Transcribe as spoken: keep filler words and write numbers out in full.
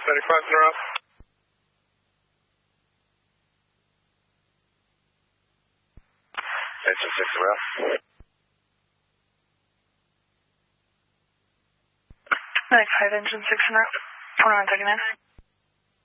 ninety-five in a row. Engine six in a row. ninety-five, engine six in a row. twenty-one, taking in.